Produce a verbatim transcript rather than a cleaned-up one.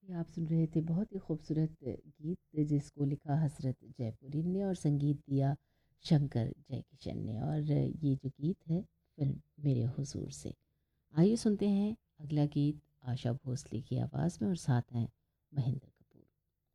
ये आप सुन रहे थे बहुत ही खूबसूरत गीत जिसको लिखा हसरत जयपुरी ने और संगीत दिया शंकर जयकिशन ने। और ये जो गीत है फिल्म मेरे हुजूर से। आइए सुनते हैं अगला गीत आशा भोसले की आवाज़ में और साथ हैं महेंद्र